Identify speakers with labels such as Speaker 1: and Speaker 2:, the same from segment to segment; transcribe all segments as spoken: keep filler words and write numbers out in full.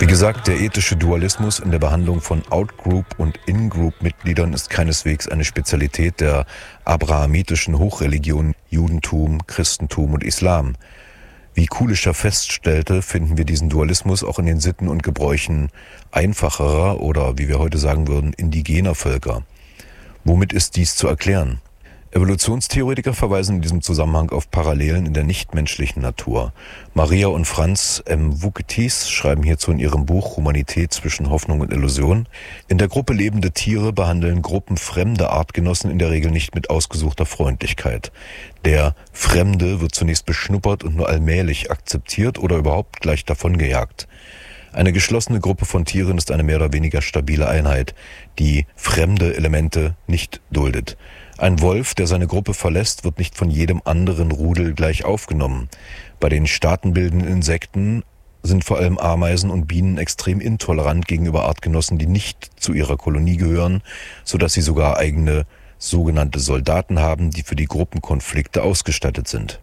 Speaker 1: gesagt, der ethische Dualismus in der Behandlung von Outgroup- und In-Group-Mitgliedern ist keineswegs eine Spezialität der abrahamitischen Hochreligionen Judentum, Christentum und Islam. Wie Kulischer feststellte, finden wir diesen Dualismus auch in den Sitten und Gebräuchen einfacherer oder, wie wir heute sagen würden, indigener Völker. Womit ist dies zu erklären? Evolutionstheoretiker verweisen in diesem Zusammenhang auf Parallelen in der nichtmenschlichen Natur. Maria und Franz M. Vuketis schreiben hierzu in ihrem Buch Humanität zwischen Hoffnung und Illusion: In der Gruppe lebende Tiere behandeln Gruppen fremde Artgenossen in der Regel nicht mit ausgesuchter Freundlichkeit. Der Fremde wird zunächst beschnuppert und nur allmählich akzeptiert oder überhaupt gleich davongejagt. Eine geschlossene Gruppe von Tieren ist eine mehr oder weniger stabile Einheit, die fremde Elemente nicht duldet. Ein Wolf, der seine Gruppe verlässt, wird nicht von jedem anderen Rudel gleich aufgenommen. Bei den staatenbildenden Insekten sind vor allem Ameisen und Bienen extrem intolerant gegenüber Artgenossen, die nicht zu ihrer Kolonie gehören, sodass sie sogar eigene sogenannte Soldaten haben, die für die Gruppenkonflikte ausgestattet sind.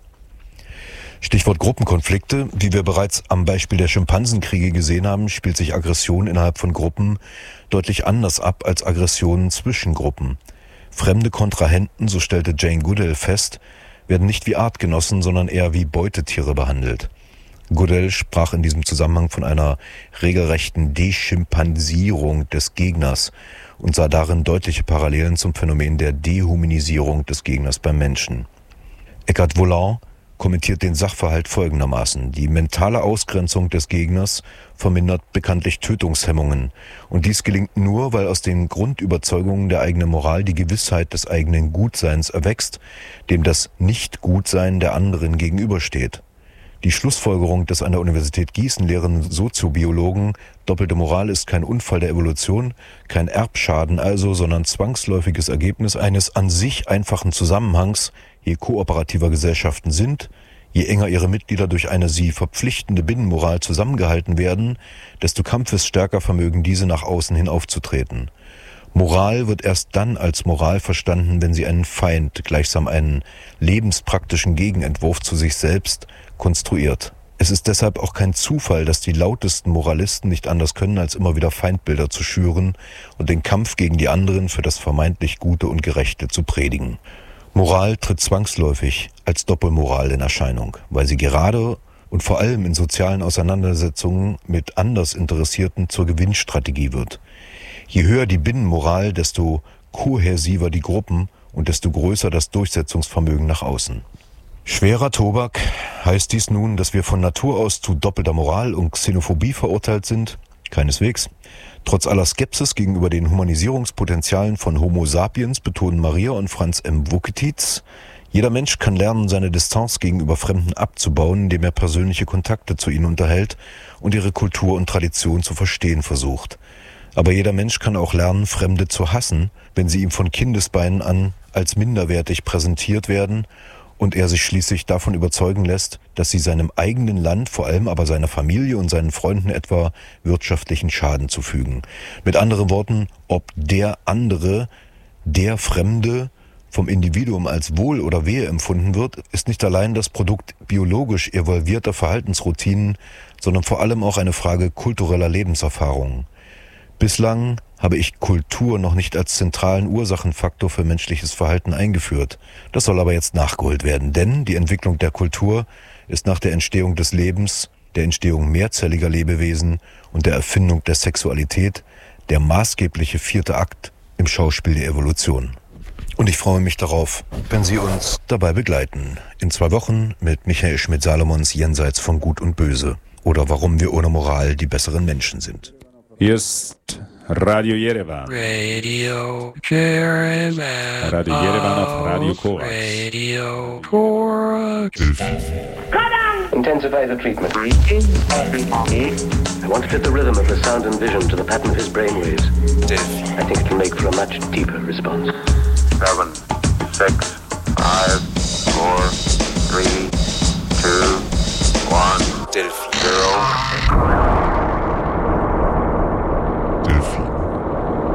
Speaker 1: Stichwort Gruppenkonflikte. Wie wir bereits am Beispiel der Schimpansenkriege gesehen haben, spielt sich Aggression innerhalb von Gruppen deutlich anders ab als Aggressionen zwischen Gruppen. Fremde Kontrahenten, so stellte Jane Goodall fest, werden nicht wie Artgenossen, sondern eher wie Beutetiere behandelt. Goodall sprach in diesem Zusammenhang von einer regelrechten Deschimpansierung des Gegners und sah darin deutliche Parallelen zum Phänomen der Dehumanisierung des Gegners beim Menschen. Eckhart Volland kommentiert den Sachverhalt folgendermaßen: Die mentale Ausgrenzung des Gegners vermindert bekanntlich Tötungshemmungen. Und dies gelingt nur, weil aus den Grundüberzeugungen der eigenen Moral die Gewissheit des eigenen Gutseins erwächst, dem das Nicht-Gutsein der anderen gegenübersteht. Die Schlussfolgerung des an der Universität Gießen lehrenden Soziobiologen, doppelte Moral ist kein Unfall der Evolution, kein Erbschaden also, sondern zwangsläufiges Ergebnis eines an sich einfachen Zusammenhangs: Je kooperativer Gesellschaften sind, je enger ihre Mitglieder durch eine sie verpflichtende Binnenmoral zusammengehalten werden, desto kampfesstärker vermögen diese nach außen hin aufzutreten. Moral wird erst dann als Moral verstanden, wenn sie einen Feind, gleichsam einen lebenspraktischen Gegenentwurf zu sich selbst, konstruiert. Es ist deshalb auch kein Zufall, dass die lautesten Moralisten nicht anders können, als immer wieder Feindbilder zu schüren und den Kampf gegen die anderen für das vermeintlich Gute und Gerechte zu predigen. Moral tritt zwangsläufig als Doppelmoral in Erscheinung, weil sie gerade und vor allem in sozialen Auseinandersetzungen mit Andersinteressierten zur Gewinnstrategie wird. Je höher die Binnenmoral, desto kohäsiver die Gruppen und desto größer das Durchsetzungsvermögen nach außen. Schwerer Tobak. Heißt dies nun, dass wir von Natur aus zu doppelter Moral und Xenophobie verurteilt sind? Keineswegs. Trotz aller Skepsis gegenüber den Humanisierungspotenzialen von Homo sapiens betonen Maria und Franz M. Vuketis: Jeder Mensch kann lernen, seine Distanz gegenüber Fremden abzubauen, indem er persönliche Kontakte zu ihnen unterhält und ihre Kultur und Tradition zu verstehen versucht. Aber jeder Mensch kann auch lernen, Fremde zu hassen, wenn sie ihm von Kindesbeinen an als minderwertig präsentiert werden und er sich schließlich davon überzeugen lässt, dass sie seinem eigenen Land, vor allem aber seiner Familie und seinen Freunden etwa wirtschaftlichen Schaden zufügen. Mit anderen Worten, ob der andere, der Fremde, vom Individuum als Wohl oder Wehe empfunden wird, ist nicht allein das Produkt biologisch evolvierter Verhaltensroutinen, sondern vor allem auch eine Frage kultureller Lebenserfahrungen. Bislang habe ich Kultur noch nicht als zentralen Ursachenfaktor für menschliches Verhalten eingeführt. Das soll aber jetzt nachgeholt werden, denn die Entwicklung der Kultur ist nach der Entstehung des Lebens, der Entstehung mehrzelliger Lebewesen und der Erfindung der Sexualität der maßgebliche vierte Akt im Schauspiel der Evolution. Und ich freue mich darauf, wenn Sie uns dabei begleiten. In zwei Wochen mit Michael Schmidt-Salomons Jenseits von Gut und Böse oder Warum wir ohne Moral die besseren Menschen sind.
Speaker 2: Hier ist Radio Yerevan.
Speaker 3: Radio Yerevan.
Speaker 2: Radio Yerevan auf Radio Korax.
Speaker 3: Radio Korax.
Speaker 4: Intensify the treatment. I want to fit the rhythm of the sound and vision to the pattern of his brainwaves. I think it can make for a much deeper response.
Speaker 5: Seven, six,